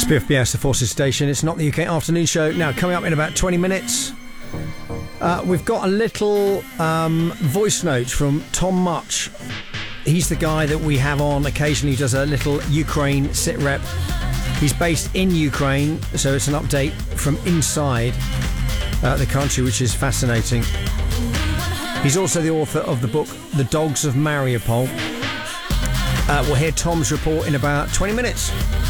Spiff BS, the Forces Station. It's not the UK afternoon show. Now, coming up in about 20 minutes, we've got a little voice note from Tom Much. He's the guy that we have on occasionally. He does a little Ukraine sit rep. He's based in Ukraine, so it's an update from inside the country, which is fascinating. He's also the author of the book The Dogs of Mariupol. We'll hear Tom's report in about 20 minutes.